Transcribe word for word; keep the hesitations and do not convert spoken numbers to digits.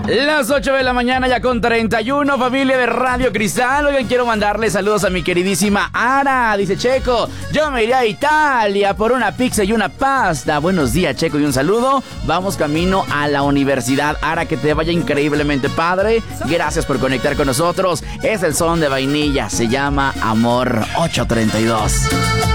Las ocho de la mañana ya con treinta y uno, familia de Radio Cristal. Oigan, quiero mandarle saludos a mi queridísima Ara. Dice Checo, yo me iré a Italia por una pizza y una pasta. Buenos días, Checo, y un saludo. Vamos camino a la universidad. Ara, que te vaya increíblemente padre. Gracias por conectar con nosotros. Es el son de vainilla, se llama Amor. Ocho treinta y dos.